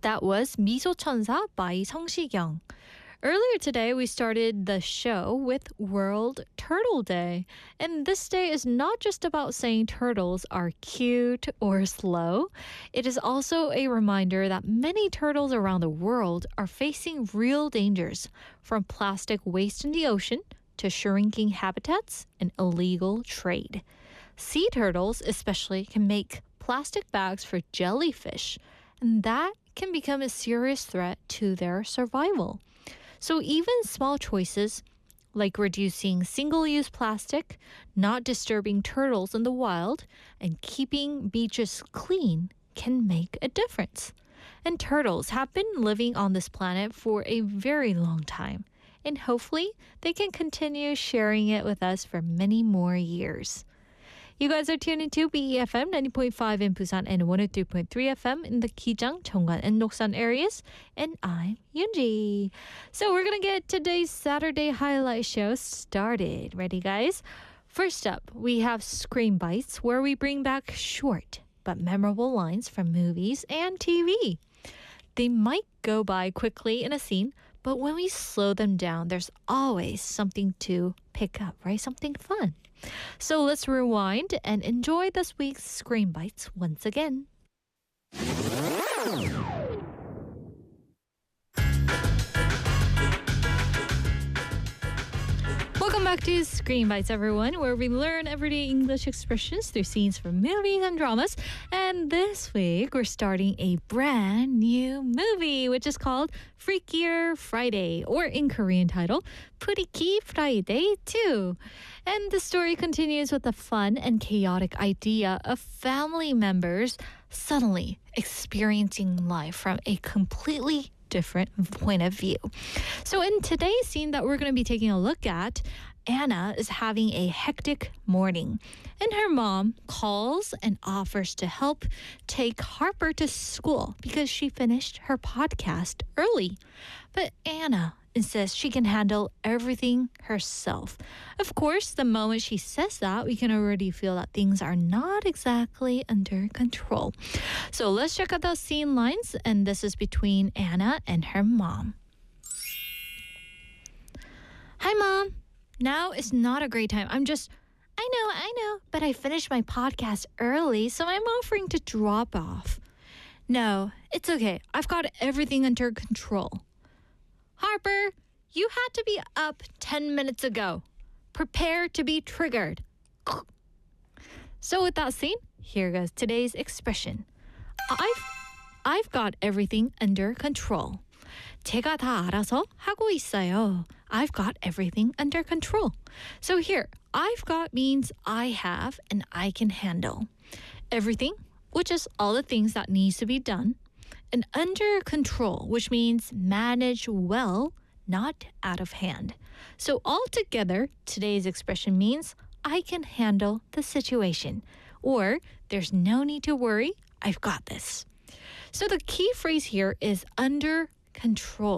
That was 미소천사 by 성시경. Earlier today, we started the show with World Turtle Day. And this day is not just about saying turtles are cute or slow. It is also a reminder that many turtles around the world are facing real dangers, from plastic waste in the ocean to shrinking habitats and illegal trade. Sea turtles especially can make plastic bags for jellyfish, and that can become a serious threat to their survival. So even small choices like reducing single-use plastic, not disturbing turtles in the wild, and keeping beaches clean can make a difference. And turtles have been living on this planet for a very long time, and hopefully they can continue sharing it with us for many more years. You guys are tuned into BEFM 90.5 in Busan and 103.3 FM in the Kijang, Cheongwan, and Noksan areas. And I'm Yoonji. So we're going to get today's Saturday highlight show started. Ready, guys? First up, we have Screen Bites, where we bring back short but memorable lines from movies and TV. They might go by quickly in a scene, but when we slow them down, there's always something to pick up, right? Something fun. So let's rewind and enjoy this week's Screen Bites once again. Welcome back to Screen Bites, everyone, where we learn everyday English expressions through scenes from movies and dramas. And this week, we're starting a brand new movie, which is called Freakier Friday, or in Korean title, Freaky Friday 2. And the story continues with the fun and chaotic idea of family members suddenly experiencing life from a completely different point of view. So in today's scene that we're going to be taking a look at, Anna is having a hectic morning, and her mom calls and offers to help take Harper to school because she finished her podcast early. But Anna insists she can handle everything herself. Of course, the moment she says that, we can already feel that things are not exactly under control. So let's check out those scene lines, and this is between Anna and her mom. Hi, Mom. Now is not a great time. I know, but I finished my podcast early, so I'm offering to drop off. No, it's okay. I've got everything under control. Harper, you had to be up 10 minutes ago. Prepare to be triggered. So with that scene, here goes today's expression. I've got everything under control. 제가 다 알아서 하고 있어요. I've got everything under control. So here, I've got means I have and I can handle. Everything, which is all the things that needs to be done. And under control, which means manage well, not out of hand. So altogether, today's expression means I can handle the situation. Or there's no need to worry, I've got this. So the key phrase here is under control.